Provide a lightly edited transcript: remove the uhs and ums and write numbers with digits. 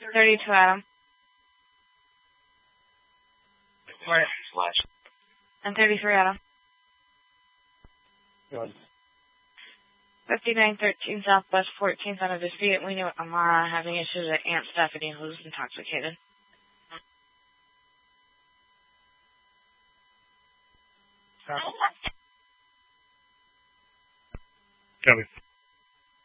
32 Adam. Right. And 33 Adam. Good. 5913 Southwest 14th on a dispute. We know Amara having issues with Aunt Stephanie who's intoxicated. Copy.